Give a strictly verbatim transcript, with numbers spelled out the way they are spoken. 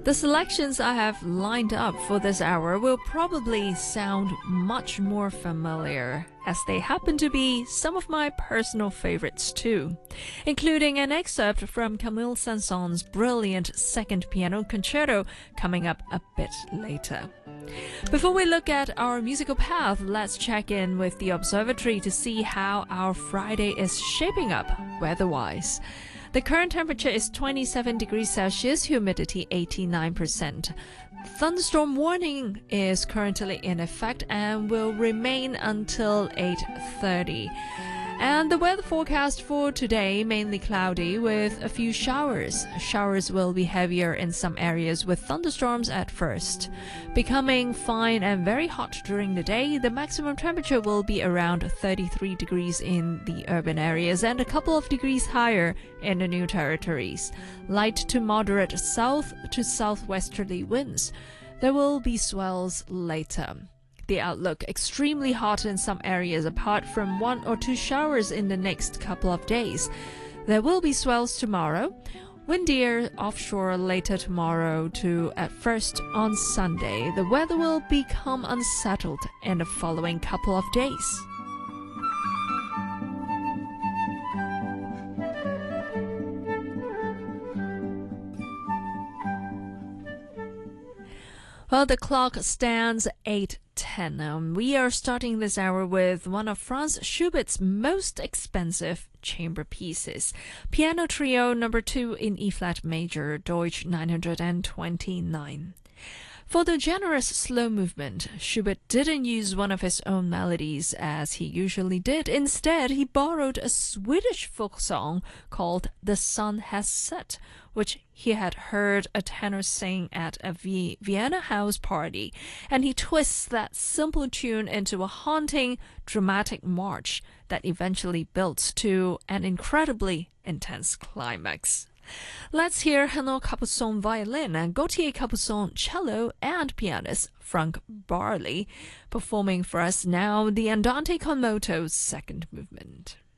The selections I have lined up for this hour will probably sound much more familiar, as they happen to be some of my personal favorites too, including an excerpt from Camille Saint-Saëns' brilliant Second Piano Concerto coming up a bit later. Before we look at our musical path, let's check in with the observatory to see how our Friday is shaping up weather-wise. The current temperature is twenty-seven degrees Celsius, humidity eighty-nine percent. Thunderstorm warning is currently in effect and will remain until eight thirty. And the weather forecast for today, mainly cloudy with a few showers. Showers will be heavier in some areas with thunderstorms at first. Becoming fine and very hot during the day, the maximum temperature will be around thirty-three degrees in the urban areas and a couple of degrees higher in the New Territories. Light to moderate south to southwesterly winds. There will be swells later. The outlook extremely hot in some areas apart from one or two showers in the next couple of days. There will be swells tomorrow, windier offshore later tomorrow to at first on Sunday. The weather will become unsettled in the following couple of days. Well, the clock stands eight ten. Um, we are starting this hour with one of Franz Schubert's most expensive chamber pieces, Piano Trio number two in E-flat major, Deutsch nine hundred twenty-nine. For the generous slow movement, Schubert didn't use one of his own melodies as he usually did. Instead, he borrowed a Swedish folk song called The Sun Has Set, which he had heard a tenor sing at a v- Vienna house party, and he twists that simple tune into a haunting, dramatic march that eventually builds to an incredibly intense climax. Let's hear Renaud Capuçon violin and Gauthier Capuçon cello and pianist Frank Barley performing for us now the Andante con moto second movement.